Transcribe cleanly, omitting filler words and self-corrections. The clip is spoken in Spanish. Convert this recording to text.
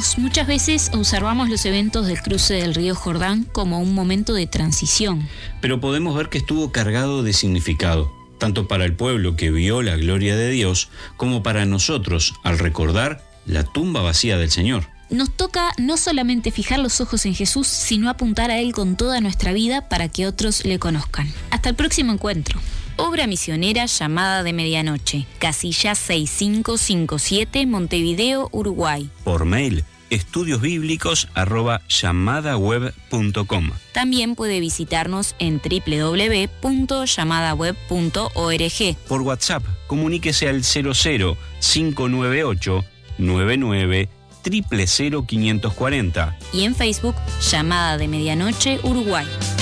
cristianos, muchas veces observamos los eventos del cruce del río Jordán como un momento de transición. Pero podemos ver que estuvo cargado de significado, tanto para el pueblo que vio la gloria de Dios, como para nosotros al recordar la tumba vacía del Señor. Nos toca no solamente fijar los ojos en Jesús, sino apuntar a Él con toda nuestra vida para que otros le conozcan. Hasta el próximo encuentro. Obra misionera Llamada de Medianoche, casilla 6557, Montevideo, Uruguay. Por mail, estudiosbiblicos@llamadaweb.com. También puede visitarnos en www.llamadaweb.org. Por WhatsApp, comuníquese al 00 598 99 00540. Y en Facebook, Llamada de Medianoche, Uruguay.